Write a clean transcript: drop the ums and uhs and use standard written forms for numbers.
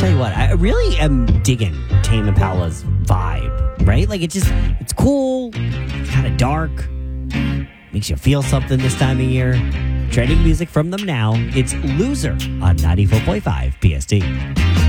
tell you what, I really am digging Tame Impala's vibe, right? Like it's cool, kind of dark, makes you feel something this time of year. Trending music from them now, it's Loser on 94.5 PST.